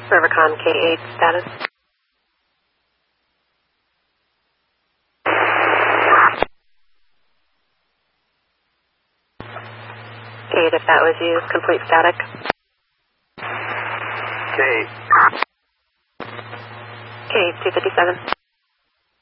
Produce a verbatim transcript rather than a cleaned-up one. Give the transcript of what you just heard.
Rivercon K eight status. K eight, if that was you, complete static. K eight. K eight, two fifty-seven.